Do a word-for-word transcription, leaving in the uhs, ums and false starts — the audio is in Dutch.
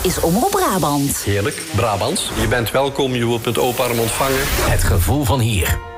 is Omroep Brabant. Heerlijk, Brabants. Je bent welkom, je wordt met open arm ontvangen. Het gevoel van hier.